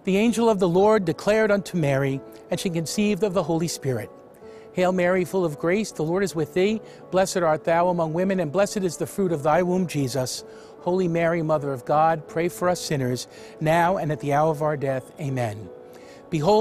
The angel of the Lord declared unto Mary, and she conceived of the Holy Spirit. Hail Mary, full of grace, the Lord is with thee. Blessed art thou among women, and blessed is the fruit of thy womb, Jesus. Holy Mary, Mother of God, pray for us sinners, now and at the hour of our death. Amen. Behold,